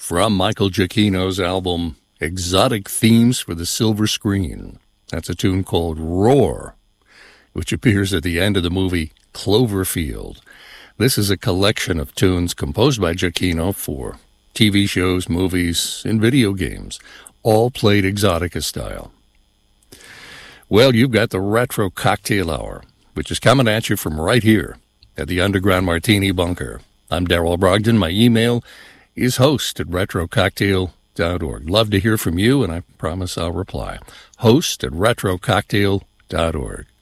from Michael Giacchino's album Exotic Themes for the Silver Screen. That's a tune called Roar, which appears at the end of the movie Cloverfield. This is a collection of tunes composed by Giacchino for TV shows, movies, and video games, all played Exotica style. Well, you've got the Retro Cocktail Hour, which is coming at you from right here at the Underground Martini Bunker. I'm Darrell Brogdon. My email is host@retrococktail.org. Love to hear from you, and I promise I'll reply. host@retrococktail.org.